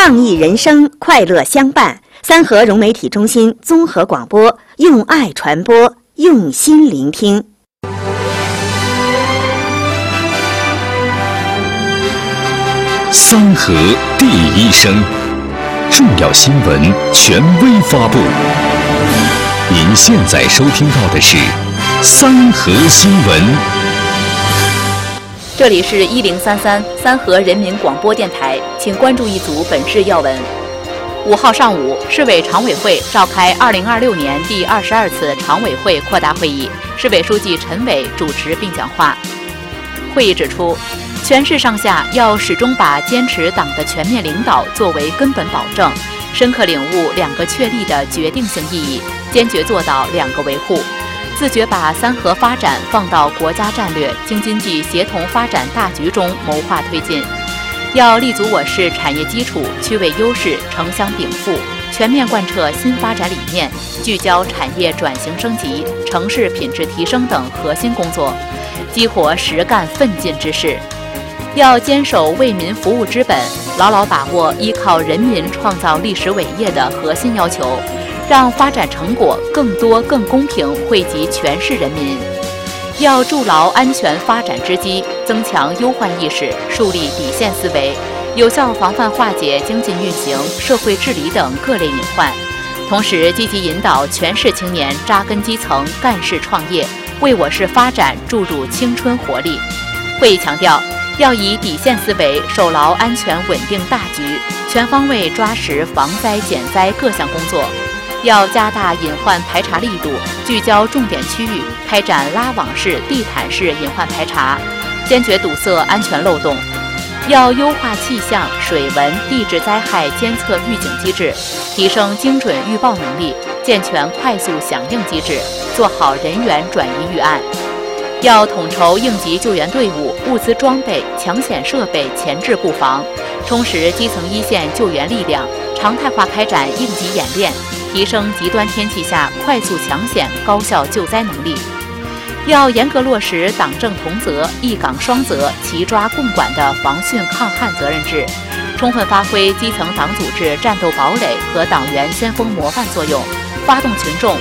抗疫人生，快乐相伴。三河融媒体中心综合广播，用爱传播，用心聆听。 三河第一声，重要新闻权威发布。您现在收听到的是三河新闻。 这里是1033三河人民广播电台，请关注一组本市要闻。5号上午，市委常委会召开2026年第22次常委会扩大会议，市委书记陈伟主持并讲话。会议指出，全市上下要始终把坚持党的全面领导作为根本保证，深刻领悟2个确立的决定性意义，坚决做到2个维护，自觉把三河发展放到国家战略京津冀协同发展大局中谋划推进。要立足我市产业基础，区位优势，城乡禀赋，全面贯彻新发展理念，聚焦产业转型升级、城市品质提升等核心工作，激活实干奋进之势。要坚守为民服务之本，牢牢把握依靠人民创造历史伟业的核心要求，让发展成果更多更公平惠及全市人民。要筑牢安全发展之基，增强忧患意识，树立底线思维，有效防范化解经济运行、社会治理等各类隐患，同时积极引导全市青年扎根基层、干事创业，为我市发展注入青春活力。会议强调，要以底线思维守牢安全稳定大局，全方位抓实防灾减灾各项工作。要加大隐患排查力度，聚焦重点区域，开展拉网式、地毯式隐患排查，坚决堵塞安全漏洞。要优化气象、水文、地质灾害监测预警机制，提升精准预报能力，健全快速响应机制，做好人员转移预案。要统筹应急救援队伍、物资装备、抢险设备前置布防，充实基层一线救援力量，常态化开展应急演练，提升极端天气下快速抢险、高效救灾能力。要严格落实党政同责、一岗双责、齐抓共管的防汛抗旱责任制，充分发挥基层党组织战斗堡垒和党员先锋模范作用，发动群众